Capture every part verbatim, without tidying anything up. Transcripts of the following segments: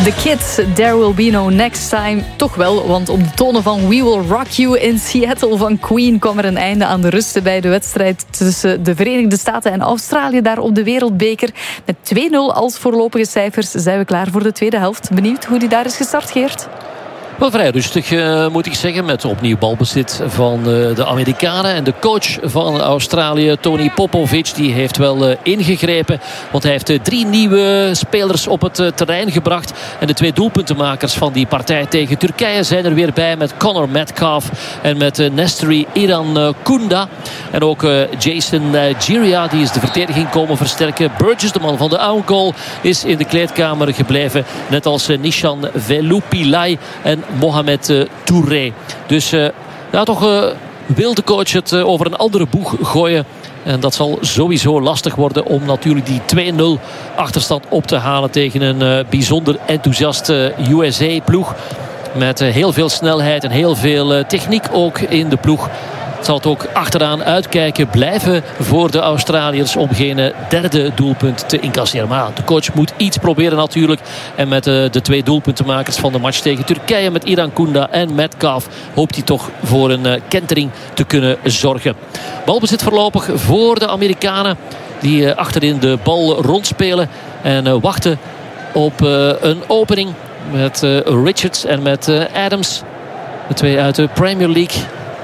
The Kids, There Will Be No Next Time. Toch wel, want op de tonen van We Will Rock You in Seattle van Queen kwam er een einde aan de rust bij de wedstrijd tussen de Verenigde Staten en Australië daar op de Wereldbeker. Met twee nul als voorlopige cijfers zijn we klaar voor de tweede helft. Benieuwd hoe die daar is gestart, Geert? Wel vrij rustig, uh, moet ik zeggen. Met opnieuw balbezit van uh, de Amerikanen. En de coach van Australië, Tony Popovic, die heeft wel uh, ingegrepen. Want hij heeft uh, drie nieuwe spelers op het uh, terrein gebracht. En de twee doelpuntenmakers van die partij tegen Turkije zijn er weer bij. Met Connor Metcalf en met uh, Nestory Irankunda. En ook uh, Jason uh, Giria, die is de verdediging komen versterken. Burgess, de man van de own goal, is in de kleedkamer gebleven. Net als uh, Nishan Velupilai en Mohamed uh, Touré. Dus uh, ja, toch uh, wil de coach het uh, over een andere boeg gooien. En dat zal sowieso lastig worden om natuurlijk die twee nul achterstand op te halen tegen een uh, bijzonder enthousiaste U S A-ploeg. Met uh, heel veel snelheid en heel veel uh, techniek ook in de ploeg. Het zal het ook achteraan uitkijken blijven voor de Australiërs om geen derde doelpunt te incasseren. Maar de coach moet iets proberen natuurlijk. En met de twee doelpuntenmakers van de match tegen Turkije, met Irankunda en Metcalf, hoopt hij toch voor een kentering te kunnen zorgen. Balbezit voorlopig voor de Amerikanen, die achterin de bal rondspelen en wachten op een opening met Richards en met Adams. De twee uit de Premier League.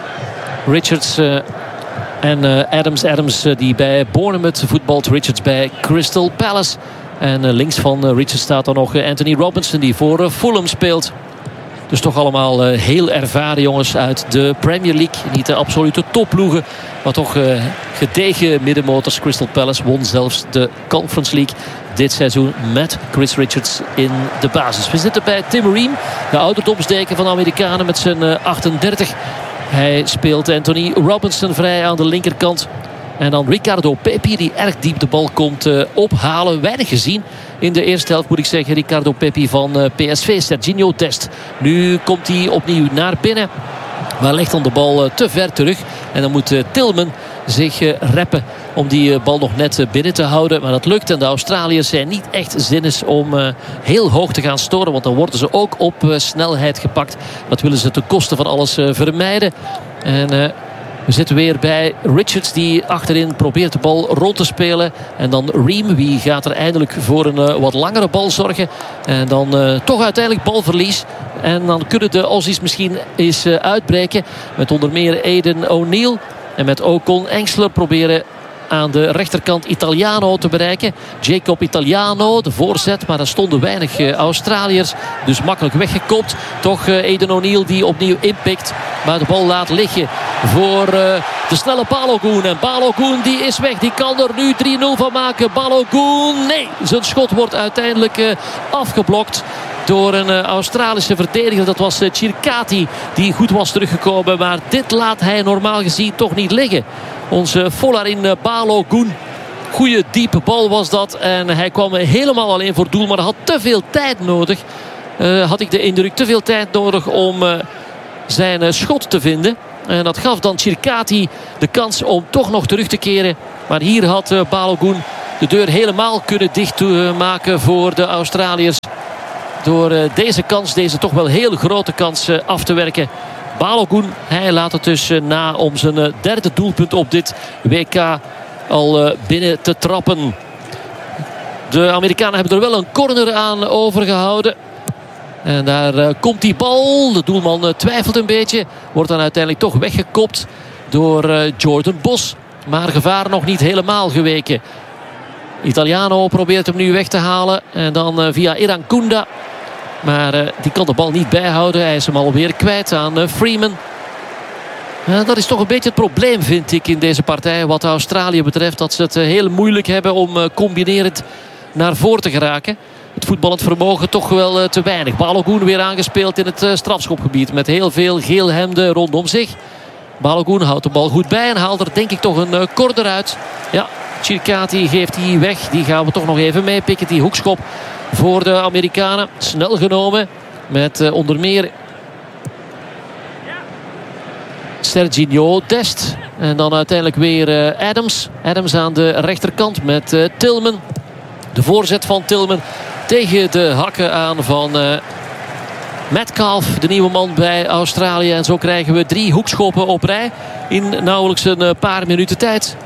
Richards uh, en uh, Adams. Adams uh, die bij Bournemouth voetbalt. Richards bij Crystal Palace. En uh, links van uh, Richards staat dan nog uh, Anthony Robinson, die voor uh, Fulham speelt. Dus toch allemaal uh, heel ervaren jongens uit de Premier League. Niet de absolute topploegen, maar toch uh, gedegen middenmotors. Crystal Palace won zelfs de Conference League dit seizoen met Chris Richards in de basis. We zitten bij Tim Ream, de ouderdomsdeken van de Amerikanen met zijn uh, achtendertig. Hij speelt Anthony Robinson vrij aan de linkerkant. En dan Ricardo Pepi, die erg diep de bal komt uh, ophalen. Weinig gezien in de eerste helft, moet ik zeggen. Ricardo Pepi van uh, P S V. Serginho Dest. Nu komt hij opnieuw naar binnen. Maar legt dan de bal uh, te ver terug. En dan moet uh, Tillman zich uh, reppen om die uh, bal nog net uh, binnen te houden. Maar dat lukt. En de Australiërs zijn niet echt zinnig om uh, heel hoog te gaan storen. Want dan worden ze ook op uh, snelheid gepakt. Dat willen ze ten koste van alles uh, vermijden. En uh, we zitten weer bij Richards, die achterin probeert de bal rond te spelen. En dan Ream, wie gaat er eindelijk voor een uh, wat langere bal zorgen. En dan uh, toch uiteindelijk balverlies. En dan kunnen de Aussies misschien eens uh, uitbreken. Met onder meer Aiden O'Neill. En met Ocon Engsler proberen aan de rechterkant Italiano te bereiken. Jacob Italiano, de voorzet. Maar er stonden weinig uh, Australiërs. Dus makkelijk weggekopt. Toch uh, Aiden O'Neill die opnieuw inpikt. Maar de bal laat liggen voor uh, de snelle Balogun. En Balogun die is weg. Die kan er nu drie nul van maken. Balogun, nee. Zijn schot wordt uiteindelijk uh, afgeblokt door een uh, Australische verdediger. Dat was uh, Chirkati, die goed was teruggekomen. Maar dit laat hij normaal gezien toch niet liggen. Onze Folarin uh, Balogun. Goeie diepe bal was dat. En hij kwam helemaal alleen voor doel. Maar hij had te veel tijd nodig. Uh, had ik de indruk. Te veel tijd nodig om uh, zijn uh, schot te vinden. En dat gaf dan Chirkati de kans om toch nog terug te keren. Maar hier had uh, Balogun de deur helemaal kunnen dichtmaken voor de Australiërs. Door uh, deze kans, deze toch wel heel grote kans uh, af te werken. Balogun, hij laat het dus uh, na om zijn uh, derde doelpunt op dit W K al uh, binnen te trappen. De Amerikanen hebben er wel een corner aan overgehouden. En daar uh, komt die bal. De doelman uh, twijfelt een beetje. Wordt dan uiteindelijk toch weggekopt door uh, Jordan Bos. Maar gevaar nog niet helemaal geweken. Italiano probeert hem nu weg te halen. En dan uh, via Irankunda. Maar uh, die kan de bal niet bijhouden. Hij is hem alweer kwijt aan uh, Freeman. Uh, dat is toch een beetje het probleem, vind ik, in deze partij. Wat Australië betreft. Dat ze het uh, heel moeilijk hebben om uh, combinerend naar voren te geraken. Het voetballend vermogen toch wel uh, te weinig. Balogun weer aangespeeld in het uh, strafschopgebied. Met heel veel geel hemden rondom zich. Balogun houdt de bal goed bij. En haalt er denk ik toch een uh, corner uit. Ja, Chirkati geeft die weg. Die gaan we toch nog even meepikken. Die hoekschop voor de Amerikanen. Snel genomen. Met uh, onder meer Serginho Dest. En dan uiteindelijk weer uh, Adams. Adams aan de rechterkant met uh, Tillman. De voorzet van Tillman. tegen de hakken aan van uh, Metcalf, de nieuwe man bij Australië. En zo krijgen we drie hoekschoppen op rij in nauwelijks een paar minuten tijd.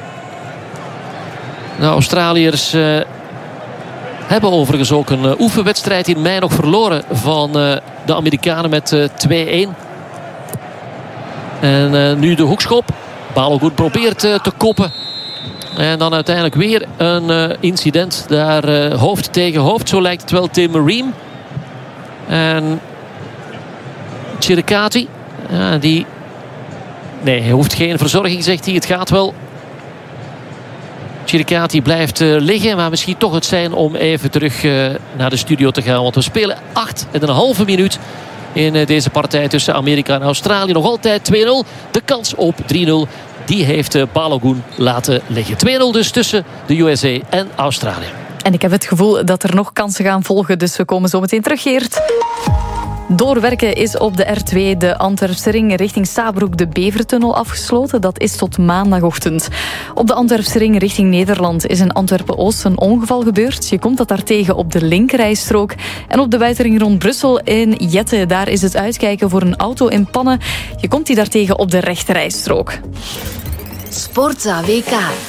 De Australiërs uh, hebben overigens ook een uh, oefenwedstrijd in mei nog verloren van uh, de Amerikanen met uh, twee-een. En uh, nu de hoekschop. Balogun probeert uh, te koppen. En dan uiteindelijk weer een uh, incident. Daar uh, hoofd tegen hoofd. Zo lijkt het wel Tim Ream. En Chiricati. Ja, die... Nee, hij hoeft geen verzorging, zegt hij. Het gaat wel. Chiricati blijft uh, liggen. Maar misschien toch het zijn om even terug uh, naar de studio te gaan. Want we spelen acht en een halve minuut in uh, deze partij tussen Amerika en Australië. Nog altijd twee nul. De kans op drie nul. Die heeft uh, Balogun laten liggen. twee nul dus tussen de U S A en Australië. En ik heb het gevoel dat er nog kansen gaan volgen. Dus we komen zo meteen terug, Geert. Doorwerken is op de R twee, de Antwerpse ring, richting Stabroek de Bevertunnel afgesloten. Dat is tot maandagochtend. Op de Antwerpse ring richting Nederland is in Antwerpen-Oost een ongeval gebeurd. Je komt dat daar tegen op de linkerrijstrook. En op de buitenring rond Brussel in Jette, daar is het uitkijken voor een auto in pannen. Je komt die daartegen op de rechterrijstrook. Sportza W K.